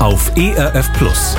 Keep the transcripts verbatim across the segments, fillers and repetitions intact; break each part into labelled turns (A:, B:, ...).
A: auf E R F Plus.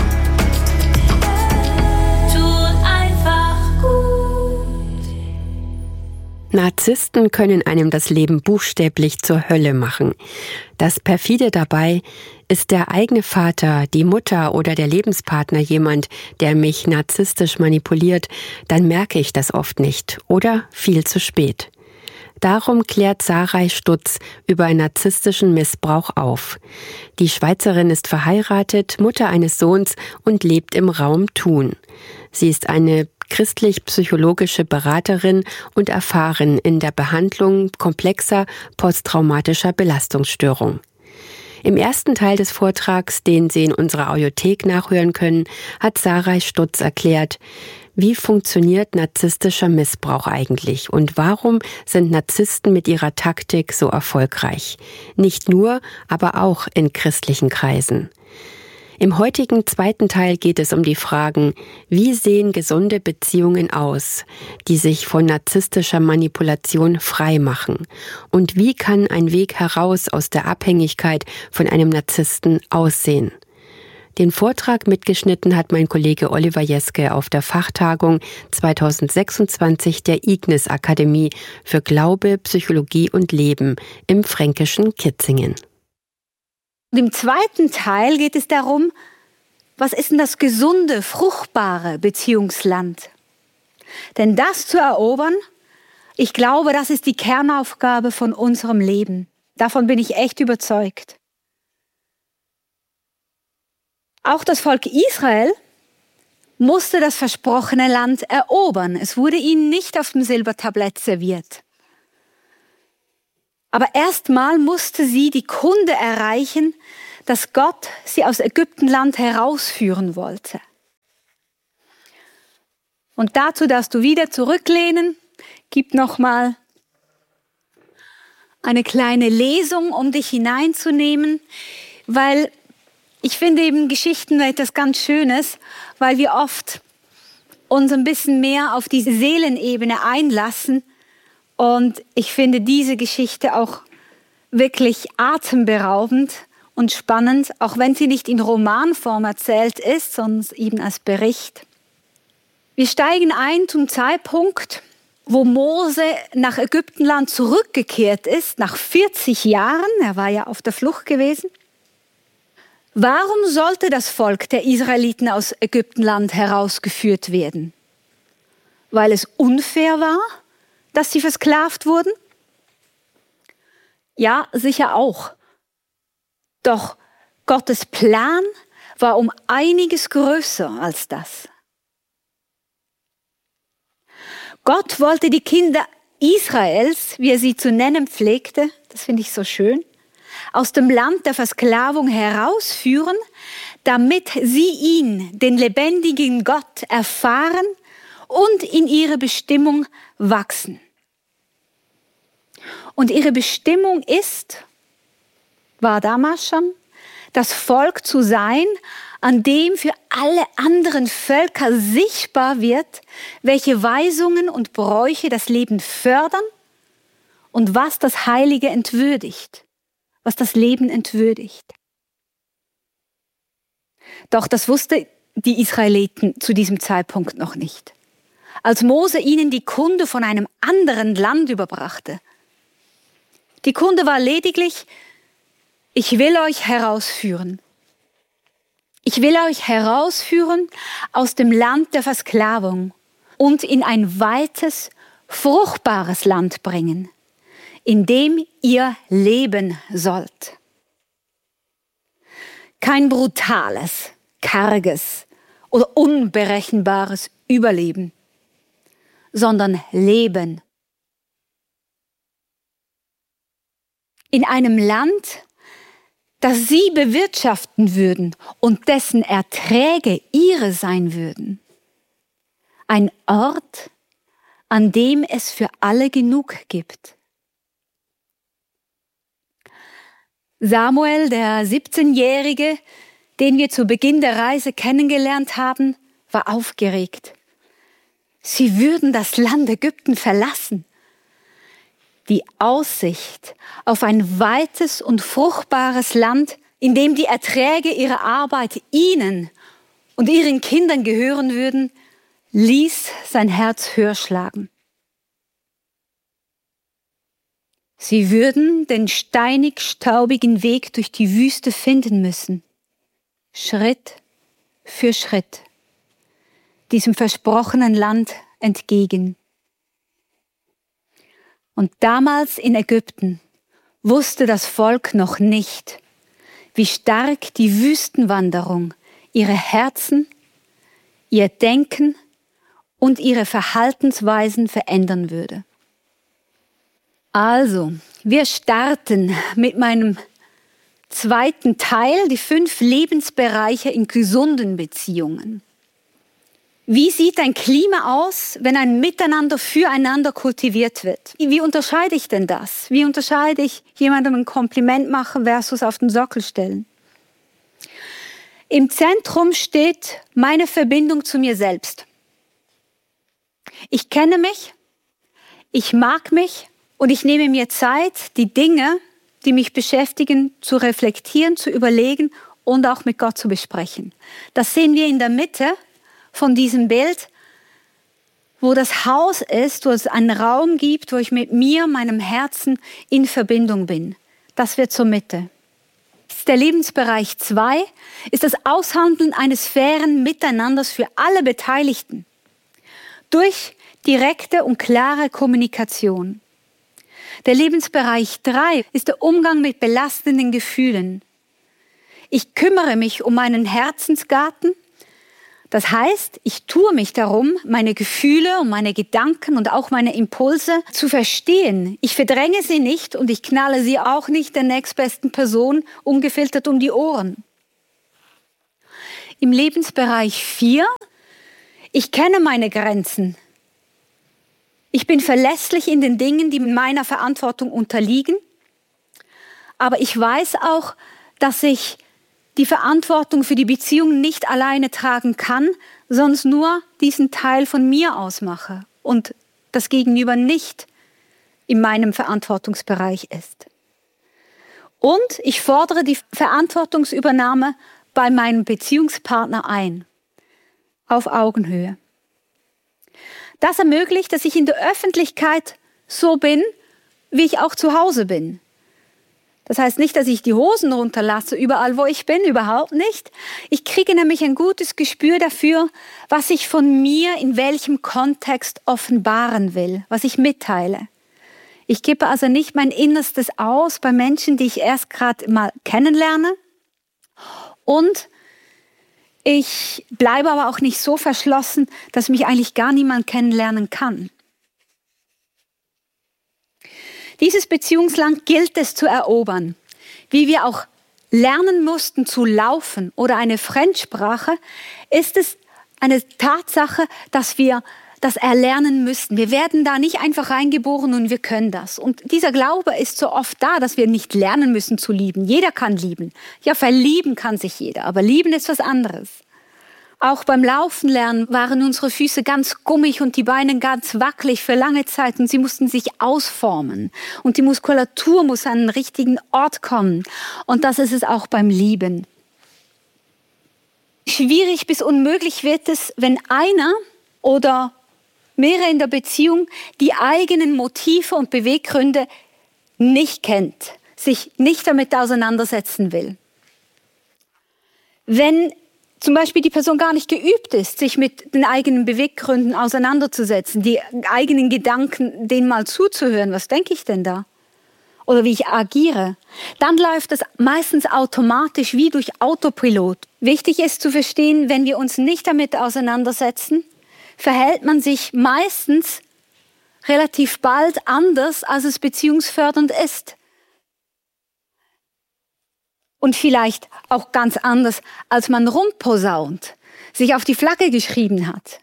B: Narzissten können einem das Leben buchstäblich zur Hölle machen. Das perfide dabei: ist der eigene Vater, die Mutter oder der Lebenspartner jemand, der mich narzisstisch manipuliert, dann merke ich das oft nicht oder viel zu spät. Darum klärt Sarai Stutz über narzisstischen Missbrauch auf. Die Schweizerin ist verheiratet, Mutter eines Sohns und lebt im Raum Thun. Sie ist eine christlich-psychologische Beraterin und erfahren in der Behandlung komplexer posttraumatischer Belastungsstörung. Im ersten Teil des Vortrags, den Sie in unserer Audiothek nachhören können, hat Sarai Stutz erklärt, wie funktioniert narzisstischer Missbrauch eigentlich und warum sind Narzissten mit ihrer Taktik so erfolgreich? Nicht nur, aber auch in christlichen Kreisen. Im heutigen zweiten Teil geht es um die Fragen: Wie sehen gesunde Beziehungen aus, die sich von narzisstischer Manipulation frei machen? Und wie kann ein Weg heraus aus der Abhängigkeit von einem Narzissten aussehen? Den Vortrag mitgeschnitten hat mein Kollege Oliver Jeske auf der Fachtagung zweitausendsechsundzwanzig der Ignis Akademie für Glaube, Psychologie und Leben im fränkischen Kitzingen.
C: Und im zweiten Teil geht es darum, was ist denn das gesunde, fruchtbare Beziehungsland? Denn das zu erobern, ich glaube, das ist die Kernaufgabe von unserem Leben. Davon bin ich echt überzeugt. Auch das Volk Israel musste das versprochene Land erobern. Es wurde ihnen nicht auf dem Silbertablett serviert. Aber erstmal musste sie die Kunde erreichen, dass Gott sie aus Ägyptenland herausführen wollte. Und dazu darfst du wieder zurücklehnen. Gib nochmal eine kleine Lesung, um dich hineinzunehmen, weil ich finde eben Geschichten etwas ganz Schönes, weil wir oft uns ein bisschen mehr auf die Seelenebene einlassen. Und ich finde diese Geschichte auch wirklich atemberaubend und spannend, auch wenn sie nicht in Romanform erzählt ist, sondern eben als Bericht. Wir steigen ein zum Zeitpunkt, wo Mose nach Ägyptenland zurückgekehrt ist, nach vierzig Jahren. Er war ja auf der Flucht gewesen. Warum sollte das Volk der Israeliten aus Ägyptenland herausgeführt werden? Weil es unfair war, dass sie versklavt wurden? Ja, sicher auch. Doch Gottes Plan war um einiges größer als das. Gott wollte die Kinder Israels, wie er sie zu nennen pflegte, das finde ich so schön, aus dem Land der Versklavung herausführen, damit sie ihn, den lebendigen Gott, erfahren und in ihre Bestimmung wachsen. Und ihre Bestimmung ist, war damals schon, das Volk zu sein, an dem für alle anderen Völker sichtbar wird, welche Weisungen und Bräuche das Leben fördern und was das Heilige entwürdigt, was das Leben entwürdigt. Doch das wusste die Israeliten zu diesem Zeitpunkt noch nicht. Als Mose ihnen die Kunde von einem anderen Land überbrachte. Die Kunde war lediglich: Ich will euch herausführen. Ich will euch herausführen aus dem Land der Versklavung und in ein weites, fruchtbares Land bringen, in dem ihr leben sollt. Kein brutales, karges oder unberechenbares Überleben, sondern Leben. In einem Land, das sie bewirtschaften würden und dessen Erträge ihre sein würden. Ein Ort, an dem es für alle genug gibt. Samuel, der siebzehnjährige, den wir zu Beginn der Reise kennengelernt haben, war aufgeregt. Sie würden das Land Ägypten verlassen. Die Aussicht auf ein weites und fruchtbares Land in dem die Erträge ihrer Arbeit ihnen und ihren Kindern gehören würden, ließ sein Herz höher schlagen. Sie würden den steinig-staubigen Weg durch die Wüste finden müssen, Schritt für Schritt, diesem versprochenen Land entgegen. Und damals in Ägypten wusste das Volk noch nicht, wie stark die Wüstenwanderung ihre Herzen, ihr Denken und ihre Verhaltensweisen verändern würde. Also, wir starten mit meinem zweiten Teil, die fünf Lebensbereiche in gesunden Beziehungen. Wie sieht ein Klima aus, wenn ein Miteinander füreinander kultiviert wird? Wie unterscheide ich denn das? Wie unterscheide ich jemandem ein Kompliment machen versus auf den Sockel stellen? Im Zentrum steht meine Verbindung zu mir selbst. Ich kenne mich, ich mag mich und ich nehme mir Zeit, die Dinge, die mich beschäftigen, zu reflektieren, zu überlegen und auch mit Gott zu besprechen. Das sehen wir in der Mitte von diesem Bild, wo das Haus ist, wo es einen Raum gibt, wo ich mit mir, meinem Herzen in Verbindung bin. Das wird zur Mitte. Der Lebensbereich zwei ist das Aushandeln eines fairen Miteinanders für alle Beteiligten durch direkte und klare Kommunikation. Der Lebensbereich drei ist der Umgang mit belastenden Gefühlen. Ich kümmere mich um meinen Herzensgarten. Das heißt, ich tue mich darum, meine Gefühle und meine Gedanken und auch meine Impulse zu verstehen. Ich verdränge sie nicht und ich knalle sie auch nicht der nächstbesten Person ungefiltert um die Ohren. Im Lebensbereich vier, ich kenne meine Grenzen. Ich bin verlässlich in den Dingen, die meiner Verantwortung unterliegen. Aber ich weiß auch, dass ich die Verantwortung für die Beziehung nicht alleine tragen kann, sonst nur diesen Teil von mir ausmache und das Gegenüber nicht in meinem Verantwortungsbereich ist. Und ich fordere die Verantwortungsübernahme bei meinem Beziehungspartner ein, auf Augenhöhe. Das ermöglicht, dass ich in der Öffentlichkeit so bin, wie ich auch zu Hause bin. Das heißt nicht, dass ich die Hosen runterlasse, überall wo ich bin, überhaupt nicht. Ich kriege nämlich ein gutes Gespür dafür, was ich von mir in welchem Kontext offenbaren will, was ich mitteile. Ich gebe also nicht mein Innerstes aus bei Menschen, die ich erst gerade mal kennenlerne. Und ich bleibe aber auch nicht so verschlossen, dass mich eigentlich gar niemand kennenlernen kann. Dieses Beziehungsland gilt es zu erobern. Wie wir auch lernen mussten zu laufen oder eine Fremdsprache, ist es eine Tatsache, dass wir das erlernen müssen. Wir werden da nicht einfach reingeboren und wir können das. Und dieser Glaube ist so oft da, dass wir nicht lernen müssen zu lieben. Jeder kann lieben. Ja, verlieben kann sich jeder, aber lieben ist was anderes. Auch beim Laufen lernen waren unsere Füße ganz gummig und die Beine ganz wackelig für lange Zeit und sie mussten sich ausformen. Und die Muskulatur muss an den richtigen Ort kommen. Und das ist es auch beim Lieben. Schwierig bis unmöglich wird es, wenn einer oder mehrere in der Beziehung die eigenen Motive und Beweggründe nicht kennt, sich nicht damit auseinandersetzen will. Wenn zum Beispiel die Person gar nicht geübt ist, sich mit den eigenen Beweggründen auseinanderzusetzen, die eigenen Gedanken, denen mal zuzuhören, was denke ich denn da? Oder wie ich agiere, dann läuft das meistens automatisch wie durch Autopilot. Wichtig ist zu verstehen, wenn wir uns nicht damit auseinandersetzen, verhält man sich meistens relativ bald anders, als es beziehungsfördernd ist. Und vielleicht auch ganz anders, als man rumposaunt, sich auf die Flagge geschrieben hat.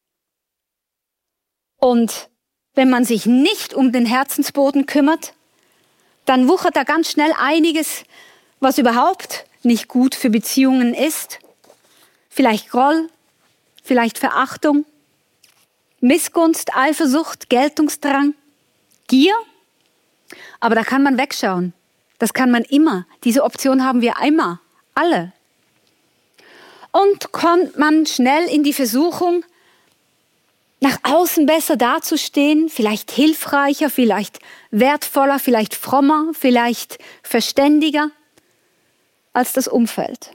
C: Und wenn man sich nicht um den Herzensboden kümmert, dann wuchert da ganz schnell einiges, was überhaupt nicht gut für Beziehungen ist. Vielleicht Groll, vielleicht Verachtung, Missgunst, Eifersucht, Geltungsdrang, Gier. Aber da kann man wegschauen. Das kann man immer. Diese Option haben wir immer. Alle. Und kommt man schnell in die Versuchung, nach außen besser dazustehen, vielleicht hilfreicher, vielleicht wertvoller, vielleicht frommer, vielleicht verständiger als das Umfeld.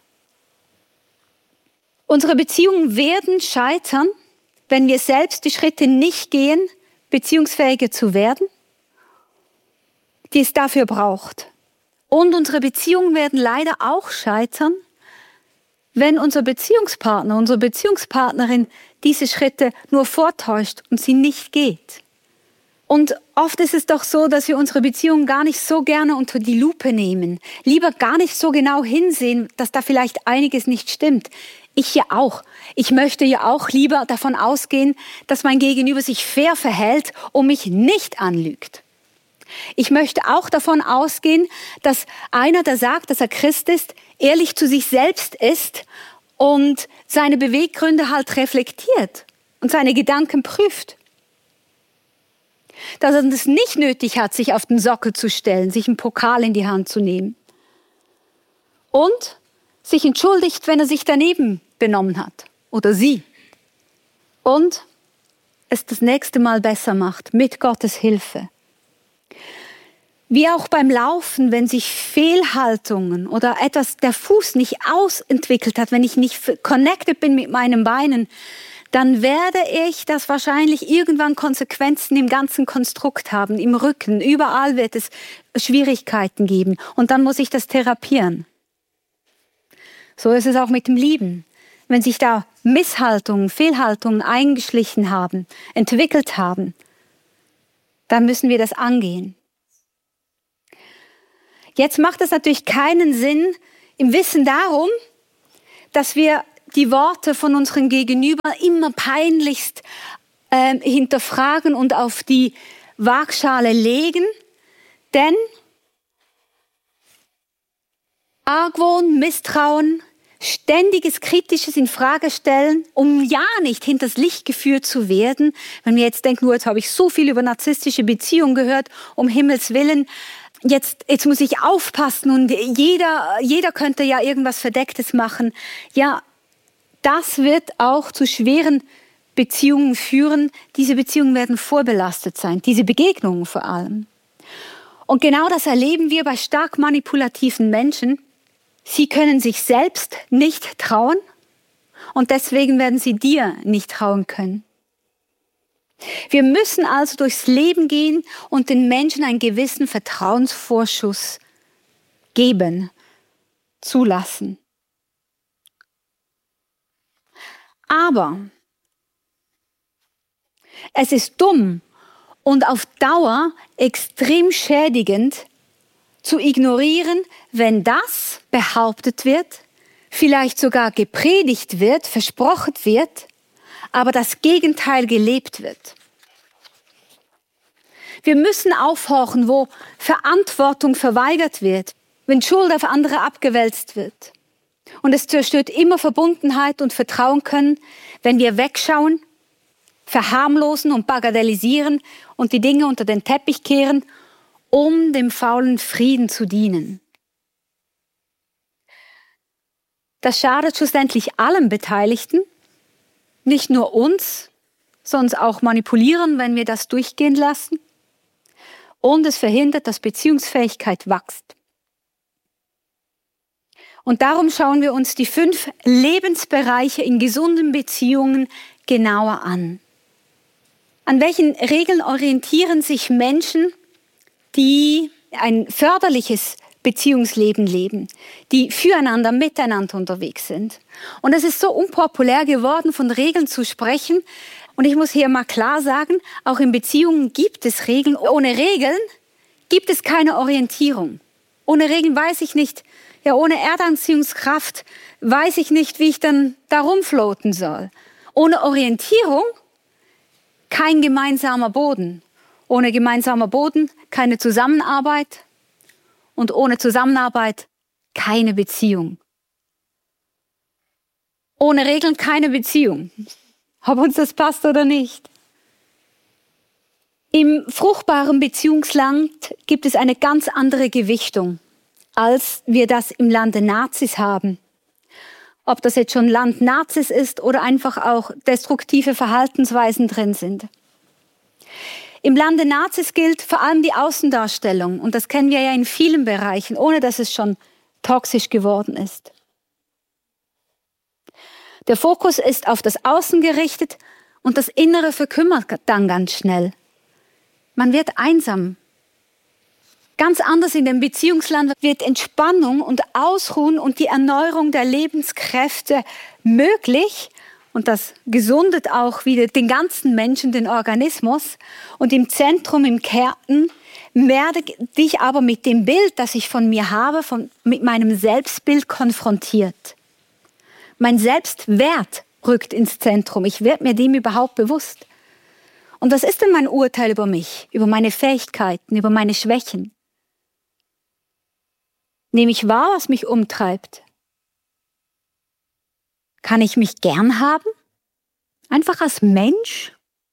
C: Unsere Beziehungen werden scheitern, wenn wir selbst die Schritte nicht gehen, beziehungsfähiger zu werden, die es dafür braucht. Und unsere Beziehungen werden leider auch scheitern, wenn unser Beziehungspartner, unsere Beziehungspartnerin diese Schritte nur vortäuscht und sie nicht geht. Und oft ist es doch so, dass wir unsere Beziehungen gar nicht so gerne unter die Lupe nehmen. Lieber gar nicht so genau hinsehen, dass da vielleicht einiges nicht stimmt. Ich ja auch. Ich möchte ja auch lieber davon ausgehen, dass mein Gegenüber sich fair verhält und mich nicht anlügt. Ich möchte auch davon ausgehen, dass einer, der sagt, dass er Christ ist, ehrlich zu sich selbst ist und seine Beweggründe halt reflektiert und seine Gedanken prüft. Dass er es nicht nötig hat, sich auf den Sockel zu stellen, sich einen Pokal in die Hand zu nehmen. Und sich entschuldigt, wenn er sich daneben benommen hat. Oder sie. Und es das nächste Mal besser macht, mit Gottes Hilfe. Wie auch beim Laufen, wenn sich Fehlhaltungen oder etwas, der Fuß nicht ausentwickelt hat, wenn ich nicht connected bin mit meinen Beinen, dann werde ich das wahrscheinlich irgendwann Konsequenzen im ganzen Konstrukt haben, im Rücken. Überall wird es Schwierigkeiten geben und dann muss ich das therapieren. So ist es auch mit dem Lieben. Wenn sich da Misshaltungen, Fehlhaltungen eingeschlichen haben, entwickelt haben, dann müssen wir das angehen. Jetzt macht es natürlich keinen Sinn, im Wissen darum, dass wir die Worte von unserem Gegenüber immer peinlichst äh, hinterfragen und auf die Waagschale legen, denn Argwohn, Misstrauen, ständiges kritisches Infragestellen, um ja nicht hinters Licht geführt zu werden. Wenn wir jetzt denken, oh, jetzt habe ich so viel über narzisstische Beziehungen gehört, um Himmels Willen, jetzt, jetzt muss ich aufpassen und jeder, jeder könnte ja irgendwas Verdecktes machen. Ja, das wird auch zu schweren Beziehungen führen. Diese Beziehungen werden vorbelastet sein, diese Begegnungen vor allem. Und genau das erleben wir bei stark manipulativen Menschen. Sie können sich selbst nicht trauen und deswegen werden sie dir nicht trauen können. Wir müssen also durchs Leben gehen und den Menschen einen gewissen Vertrauensvorschuss geben, zulassen. Aber es ist dumm und auf Dauer extrem schädigend zu ignorieren, wenn das behauptet wird, vielleicht sogar gepredigt wird, versprochen wird, aber das Gegenteil gelebt wird. Wir müssen aufhorchen, wo Verantwortung verweigert wird, wenn Schuld auf andere abgewälzt wird. Und es zerstört immer Verbundenheit und Vertrauen können, wenn wir wegschauen, verharmlosen und bagatellisieren und die Dinge unter den Teppich kehren, um dem faulen Frieden zu dienen. Das schadet schlussendlich allen Beteiligten, nicht nur uns, sondern auch manipulieren, wenn wir das durchgehen lassen. Und es verhindert, dass Beziehungsfähigkeit wächst. Und darum schauen wir uns die fünf Lebensbereiche in gesunden Beziehungen genauer an. An welchen Regeln orientieren sich Menschen, die ein förderliches Beziehungsleben leben, die füreinander, miteinander unterwegs sind? Und es ist so unpopulär geworden, von Regeln zu sprechen. Und ich muss hier mal klar sagen, auch in Beziehungen gibt es Regeln. Ohne Regeln gibt es keine Orientierung. Ohne Regeln weiß ich nicht, ja, ohne Erdanziehungskraft weiß ich nicht, wie ich dann da rumfloaten soll. Ohne Orientierung kein gemeinsamer Boden. Ohne gemeinsamer Boden keine Zusammenarbeit. Und ohne Zusammenarbeit keine Beziehung. Ohne Regeln keine Beziehung. Ob uns das passt oder nicht. Im fruchtbaren Beziehungsland gibt es eine ganz andere Gewichtung als wir das im Lande Nazis haben. Ob das jetzt schon Land Nazis ist oder einfach auch destruktive Verhaltensweisen drin sind. Im Lande Nazis gilt vor allem die Außendarstellung. Und das kennen wir ja in vielen Bereichen, ohne dass es schon toxisch geworden ist. Der Fokus ist auf das Außen gerichtet und das Innere verkümmert dann ganz schnell. Man wird einsam. Ganz anders in dem Beziehungsland wird Entspannung und Ausruhen und die Erneuerung der Lebenskräfte möglich. Und das gesundet auch wieder den ganzen Menschen, den Organismus. Und im Zentrum, im Kern, werde ich aber mit dem Bild, das ich von mir habe, von, mit meinem Selbstbild konfrontiert. Mein Selbstwert rückt ins Zentrum. Ich werde mir dem überhaupt bewusst. Und was ist denn mein Urteil über mich, über meine Fähigkeiten, über meine Schwächen? Nehme ich wahr, was mich umtreibt? Kann ich mich gern haben? Einfach als Mensch?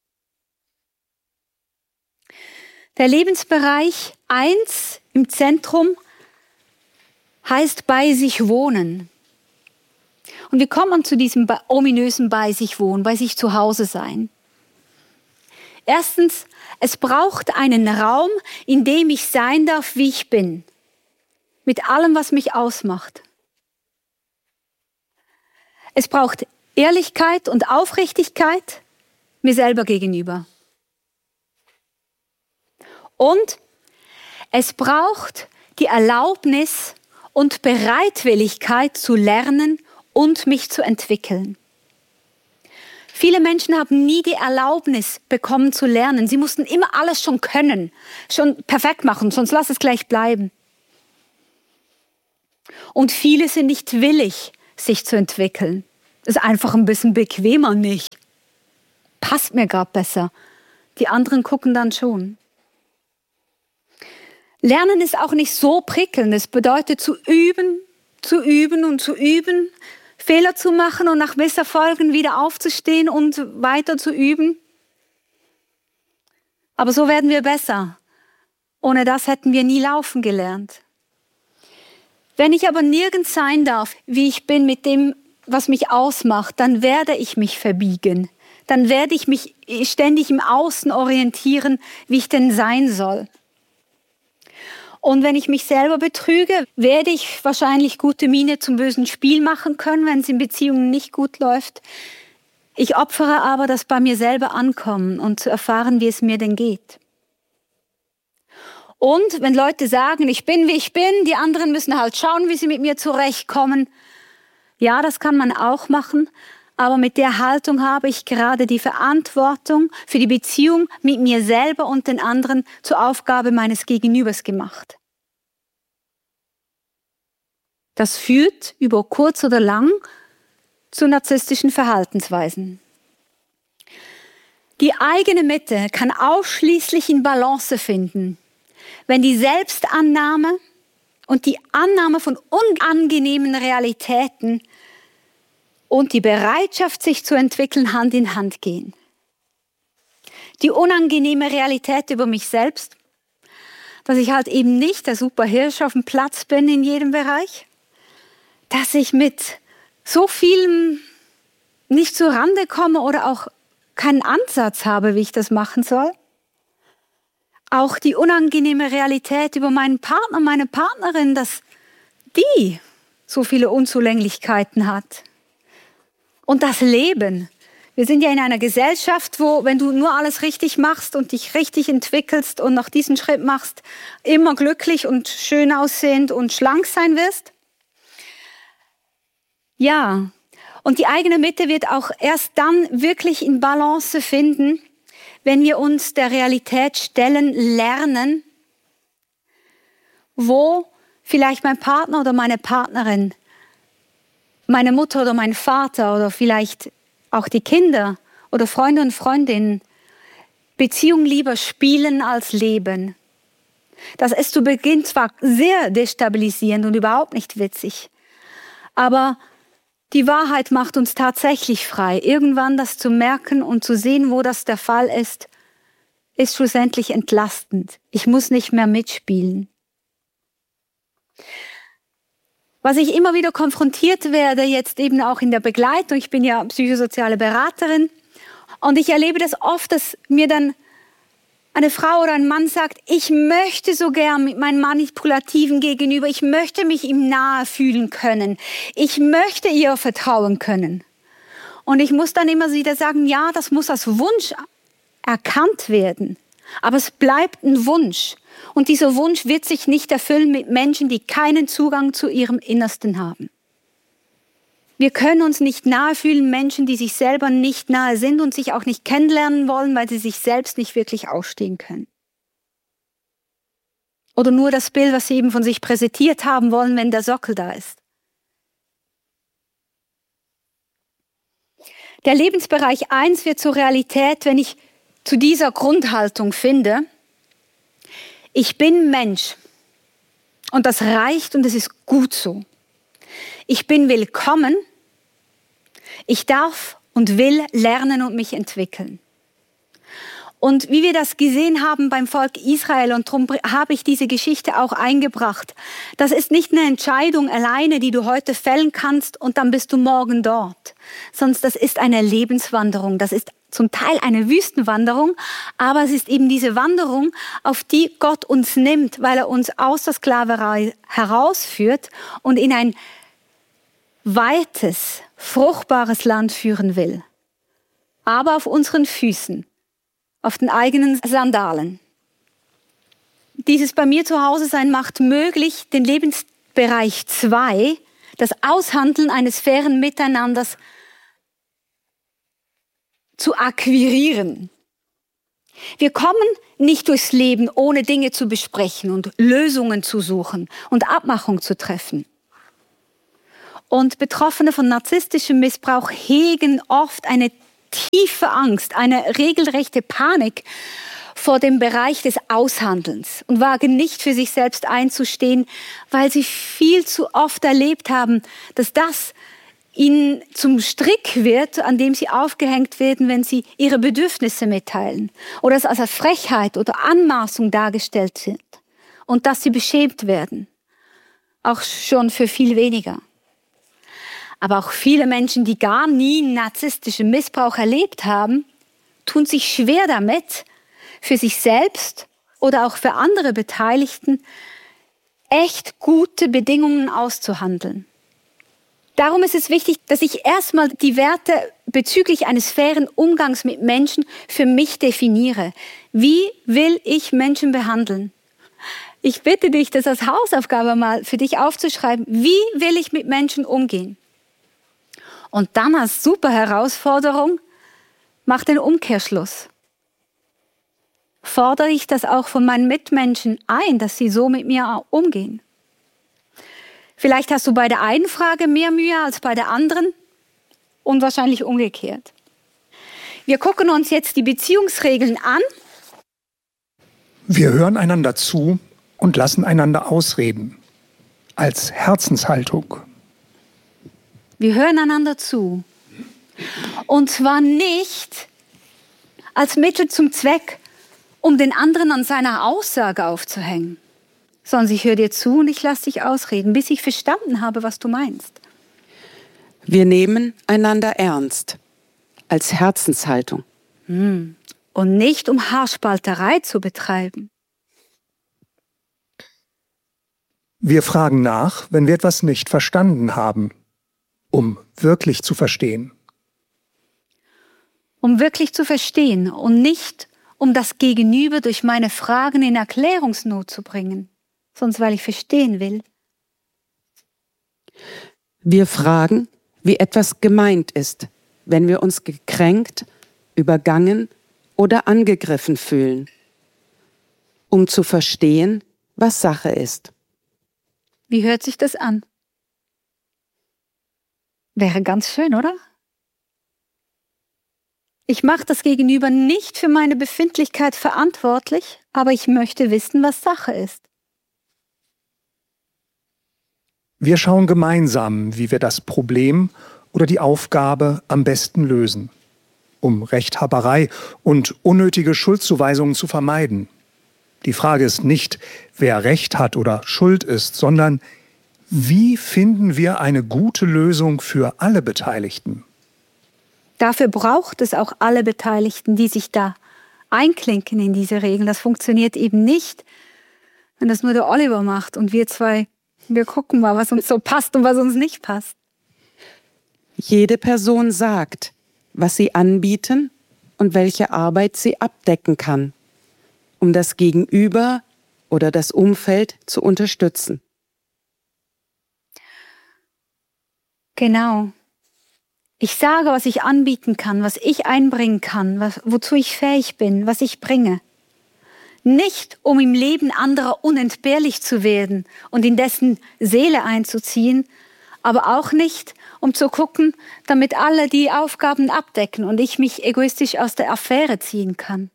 C: Der Lebensbereich eins im Zentrum heißt bei sich wohnen. Und wie kommt man zu diesem ominösen bei sich wohnen, bei sich zu Hause sein? Erstens, es braucht einen Raum, in dem ich sein darf, wie ich bin. Mit allem, was mich ausmacht. Es braucht Ehrlichkeit und Aufrichtigkeit mir selber gegenüber. Und es braucht die Erlaubnis und Bereitwilligkeit zu lernen und mich zu entwickeln. Viele Menschen haben nie die Erlaubnis bekommen zu lernen. Sie mussten immer alles schon können, schon perfekt machen, sonst lass es gleich bleiben. Und viele sind nicht willig, sich zu entwickeln. Ist einfach ein bisschen bequemer nicht. Passt mir gerade besser. Die anderen gucken dann schon. Lernen ist auch nicht so prickelnd. Es bedeutet zu üben, zu üben und zu üben, Fehler zu machen und nach Misserfolgen wieder aufzustehen und weiter zu üben. Aber so werden wir besser. Ohne das hätten wir nie laufen gelernt. Wenn ich aber nirgends sein darf, wie ich bin, mit dem, was mich ausmacht, dann werde ich mich verbiegen. Dann werde ich mich ständig im Außen orientieren, wie ich denn sein soll. Und wenn ich mich selber betrüge, werde ich wahrscheinlich gute Miene zum bösen Spiel machen können, wenn es in Beziehungen nicht gut läuft. Ich opfere aber das bei mir selber ankommen und zu erfahren, wie es mir denn geht. Und wenn Leute sagen, ich bin, wie ich bin, die anderen müssen halt schauen, wie sie mit mir zurechtkommen. Ja, das kann man auch machen, aber mit der Haltung habe ich gerade die Verantwortung für die Beziehung mit mir selber und den anderen zur Aufgabe meines Gegenübers gemacht. Das führt über kurz oder lang zu narzisstischen Verhaltensweisen. Die eigene Mitte kann ausschließlich in Balance finden, wenn die Selbstannahme und die Annahme von unangenehmen Realitäten und die Bereitschaft, sich zu entwickeln, Hand in Hand gehen. Die unangenehme Realität über mich selbst, dass ich halt eben nicht der Superhirsch auf dem Platz bin in jedem Bereich, dass ich mit so vielem nicht zur Rande komme oder auch keinen Ansatz habe, wie ich das machen soll. Auch die unangenehme Realität über meinen Partner, meine Partnerin, dass die so viele Unzulänglichkeiten hat. Und das Leben. Wir sind ja in einer Gesellschaft, wo, wenn du nur alles richtig machst und dich richtig entwickelst und noch diesen Schritt machst, immer glücklich und schön aussehend und schlank sein wirst. Ja, und die eigene Mitte wird auch erst dann wirklich in Balance finden, wenn wir uns der Realität stellen lernen, wo vielleicht mein Partner oder meine Partnerin, meine Mutter oder mein Vater oder vielleicht auch die Kinder oder Freunde und Freundinnen Beziehung lieber spielen als leben. Das ist zu Beginn zwar sehr destabilisierend und überhaupt nicht witzig, aber die Wahrheit macht uns tatsächlich frei. Irgendwann das zu merken und zu sehen, wo das der Fall ist, ist schlussendlich entlastend. Ich muss nicht mehr mitspielen. Was ich immer wieder konfrontiert werde, jetzt eben auch in der Begleitung, ich bin ja psychosoziale Beraterin und ich erlebe das oft, dass mir dann eine Frau oder ein Mann sagt, ich möchte so gern mit meinem Manipulativen Gegenüber, ich möchte mich ihm nahe fühlen können, ich möchte ihr vertrauen können. Und ich muss dann immer wieder sagen, ja, das muss als Wunsch erkannt werden, aber es bleibt ein Wunsch. Und dieser Wunsch wird sich nicht erfüllen mit Menschen, die keinen Zugang zu ihrem Innersten haben. Wir können uns nicht nahe fühlen, Menschen, die sich selber nicht nahe sind und sich auch nicht kennenlernen wollen, weil sie sich selbst nicht wirklich ausstehen können. Oder nur das Bild, was sie eben von sich präsentiert haben wollen, wenn der Sockel da ist. Der Lebensbereich eins wird zur Realität, wenn ich zu dieser Grundhaltung finde, ich bin Mensch und das reicht und es ist gut so. Ich bin willkommen, ich darf und will lernen und mich entwickeln. Und wie wir das gesehen haben beim Volk Israel, und darum habe ich diese Geschichte auch eingebracht, das ist nicht eine Entscheidung alleine, die du heute fällen kannst und dann bist du morgen dort. Sondern das ist eine Lebenswanderung, das ist zum Teil eine Wüstenwanderung, aber es ist eben diese Wanderung, auf die Gott uns nimmt, weil er uns aus der Sklaverei herausführt und in ein weites, fruchtbares Land führen will. Aber auf unseren Füßen, auf den eigenen Sandalen. Dieses bei mir zu Hause sein macht möglich, den Lebensbereich zwei, das Aushandeln eines fairen Miteinanders zu akquirieren. Wir kommen nicht durchs Leben, ohne Dinge zu besprechen und Lösungen zu suchen und Abmachung zu treffen. Und Betroffene von narzisstischem Missbrauch hegen oft eine tiefe Angst, eine regelrechte Panik vor dem Bereich des Aushandelns und wagen nicht für sich selbst einzustehen, weil sie viel zu oft erlebt haben, dass das ihnen zum Strick wird, an dem sie aufgehängt werden, wenn sie ihre Bedürfnisse mitteilen oder es als Frechheit oder Anmaßung dargestellt wird und dass sie beschämt werden, auch schon für viel weniger. Aber auch viele Menschen, die gar nie narzisstischen Missbrauch erlebt haben, tun sich schwer damit, für sich selbst oder auch für andere Beteiligten echt gute Bedingungen auszuhandeln. Darum ist es wichtig, dass ich erstmal die Werte bezüglich eines fairen Umgangs mit Menschen für mich definiere. Wie will ich Menschen behandeln? Ich bitte dich, das als Hausaufgabe mal für dich aufzuschreiben. Wie will ich mit Menschen umgehen? Und dann als super Herausforderung, mach den Umkehrschluss. Fordere ich das auch von meinen Mitmenschen ein, dass sie so mit mir umgehen? Vielleicht hast du bei der einen Frage mehr Mühe als bei der anderen und wahrscheinlich umgekehrt. Wir gucken uns jetzt die Beziehungsregeln an.
A: Wir hören einander zu und lassen einander ausreden. Als Herzenshaltung.
C: Wir hören einander zu. Und zwar nicht als Mittel zum Zweck, um den anderen an seiner Aussage aufzuhängen, sondern ich höre dir zu und ich lasse dich ausreden, bis ich verstanden habe, was du meinst.
D: Wir nehmen einander ernst, als Herzenshaltung.
C: Hm. Und nicht, um Haarspalterei zu betreiben.
A: Wir fragen nach, wenn wir etwas nicht verstanden haben, um wirklich zu verstehen.
C: Um wirklich zu verstehen und nicht, um das Gegenüber durch meine Fragen in Erklärungsnot zu bringen, sondern weil ich verstehen will.
D: Wir fragen, wie etwas gemeint ist, wenn wir uns gekränkt, übergangen oder angegriffen fühlen, um zu verstehen, was Sache ist.
C: Wie hört sich das an? Wäre ganz schön, oder? Ich mache das Gegenüber nicht für meine Befindlichkeit verantwortlich, aber ich möchte wissen, was Sache ist.
A: Wir schauen gemeinsam, wie wir das Problem oder die Aufgabe am besten lösen, um Rechthaberei und unnötige Schuldzuweisungen zu vermeiden. Die Frage ist nicht, wer Recht hat oder schuld ist, sondern Wie finden wir eine gute Lösung für alle Beteiligten?
C: Dafür braucht es auch alle Beteiligten, die sich da einklinken in diese Regeln. Das funktioniert eben nicht, wenn das nur der Oliver macht und wir zwei, wir gucken mal, was uns so passt und was uns nicht passt.
D: Jede Person sagt, was sie anbieten und welche Arbeit sie abdecken kann, um das Gegenüber oder das Umfeld zu unterstützen.
C: Genau. Ich sage, was ich anbieten kann, was ich einbringen kann, was, wozu ich fähig bin, was ich bringe. Nicht, um im Leben anderer unentbehrlich zu werden und in dessen Seele einzuziehen, aber auch nicht, um zu gucken, damit alle die Aufgaben abdecken und ich mich egoistisch aus der Affäre ziehen kann.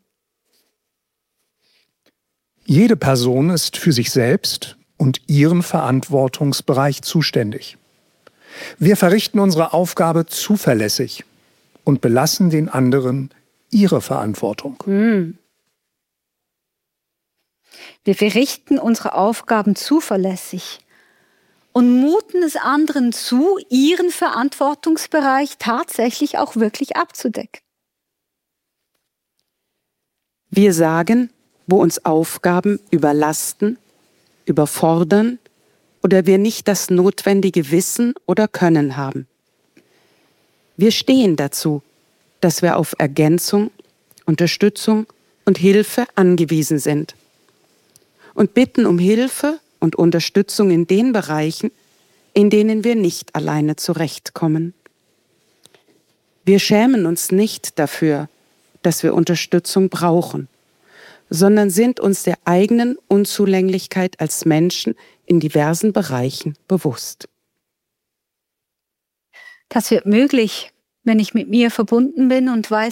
A: Jede Person ist für sich selbst und ihren Verantwortungsbereich zuständig. Wir verrichten unsere Aufgabe zuverlässig und belassen den anderen ihre Verantwortung.
C: Hm. Wir verrichten unsere Aufgaben zuverlässig und muten es anderen zu, ihren Verantwortungsbereich tatsächlich auch wirklich abzudecken.
D: Wir sagen, wo uns Aufgaben überlasten, überfordern oder wir nicht das notwendige Wissen oder Können haben. Wir stehen dazu, dass wir auf Ergänzung, Unterstützung und Hilfe angewiesen sind und bitten um Hilfe und Unterstützung in den Bereichen, in denen wir nicht alleine zurechtkommen. Wir schämen uns nicht dafür, dass wir Unterstützung brauchen, sondern sind uns der eigenen Unzulänglichkeit als Menschen in diversen Bereichen bewusst.
C: Das wird möglich, wenn ich mit mir verbunden bin und weiß,